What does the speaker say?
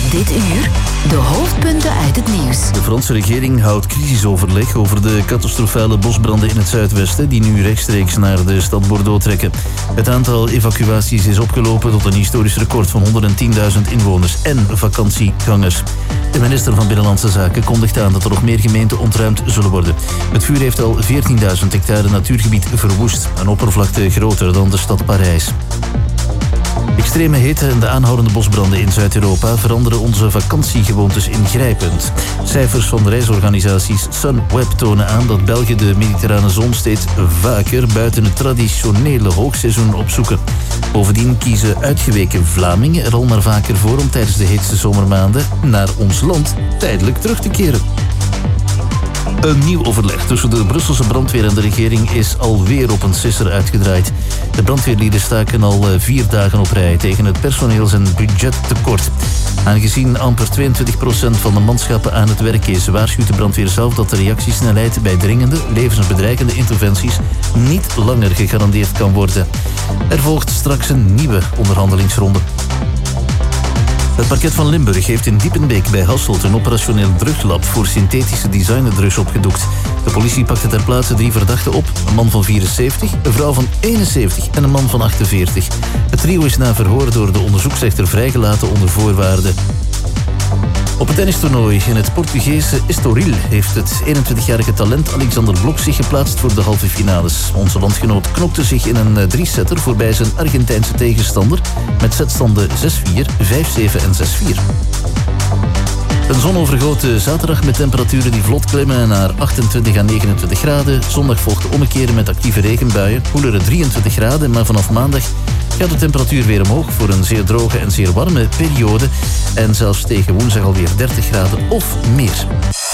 Dit uur de hoofdpunten uit het nieuws. De Franse regering houdt crisisoverleg over de catastrofale bosbranden in het zuidwesten die nu rechtstreeks naar de stad Bordeaux trekken. Het aantal evacuaties is opgelopen tot een historisch record van 110.000 inwoners en vakantiegangers. De minister van Binnenlandse Zaken kondigt aan dat er nog meer gemeenten ontruimd zullen worden. Het vuur heeft al 14.000 hectare natuurgebied verwoest, een oppervlakte groter dan de stad Parijs. Extreme hitte en de aanhoudende bosbranden in Zuid-Europa veranderen onze vakantiegewoontes ingrijpend. Cijfers van reisorganisaties Sunweb tonen aan dat Belgen de mediterrane zon steeds vaker buiten het traditionele hoogseizoen opzoeken. Bovendien kiezen uitgeweken Vlamingen er al maar vaker voor om tijdens de heetste zomermaanden naar ons land tijdelijk terug te keren. Een nieuw overleg tussen de Brusselse brandweer en de regering is alweer op een sisser uitgedraaid. De brandweerlieden staken al 4 dagen op rij tegen het personeels- en budgettekort. Aangezien amper 22% van de manschappen aan het werk is, waarschuwt de brandweer zelf dat de reactiesnelheid bij dringende, levensbedreigende interventies niet langer gegarandeerd kan worden. Er volgt straks een nieuwe onderhandelingsronde. Het parket van Limburg heeft in Diepenbeek bij Hasselt een operationeel druglab voor synthetische designerdrugs opgedoekt. De politie pakte ter plaatse 3 verdachten op. Een man van 74, een vrouw van 71 en een man van 48. Het trio is na verhoor door de onderzoeksrechter vrijgelaten onder voorwaarden. Op het tennistoernooi in het Portugese Estoril heeft het 21-jarige talent Alexander Blok zich geplaatst voor de halve finales. Onze landgenoot knokte zich in een 3-setter voorbij zijn Argentijnse tegenstander met setstanden 6-4, 5-7 en 6-4. Een zonovergoten zaterdag met temperaturen die vlot klimmen naar 28 à 29 graden. Zondag volgt de omkeren met actieve regenbuien, koelere 23 graden, maar vanaf maandag gaat de temperatuur weer omhoog voor een zeer droge en zeer warme periode. En zelfs tegen woensdag alweer 30 graden of meer.